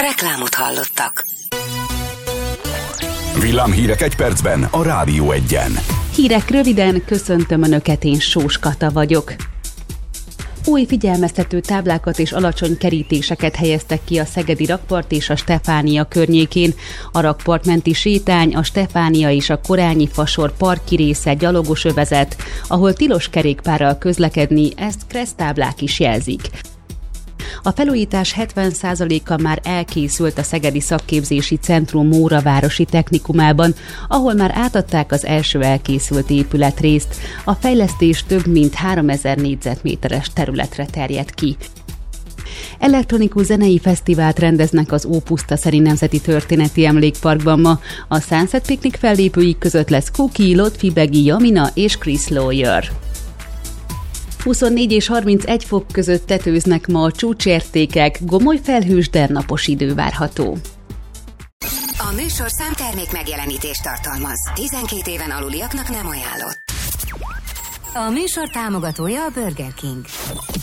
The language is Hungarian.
Reklámot hallottak. Villámhírek egy percben a Rádió Egyen. Hírek röviden, köszöntöm Önöket, én Sós Kata vagyok. Új figyelmeztető táblákat és alacsony kerítéseket helyeztek ki a szegedi rakpart és a Stefánia környékén. A rakpart menti sétány, a Stefánia és a Korányi fasor parki része gyalogos övezet, ahol tilos kerékpárral közlekedni, ezt kereszttáblák is jelzik. A felújítás 70%-a már elkészült a Szegedi Szakképzési Centrum Móravárosi Technikumában, ahol már átadták az első elkészült épületrészt. A fejlesztés több mint 3000 négyzetméteres területre terjed ki. Elektronikus zenei fesztivált rendeznek az Ópusztaszeri Nemzeti Történeti Emlékparkban ma. A Sunset Picnic fellépői között lesz Cookie, Lotfi Begi, Jamina és Chris Lawyer. 24 és 31 fok között tetőznek ma a csúcsértékek, gomoly felhős, de napos idő várható. A műsorszám termék megjelenítést tartalmaz. 12 éven aluliaknak nem ajánlott. A műsor támogatója a Burger King.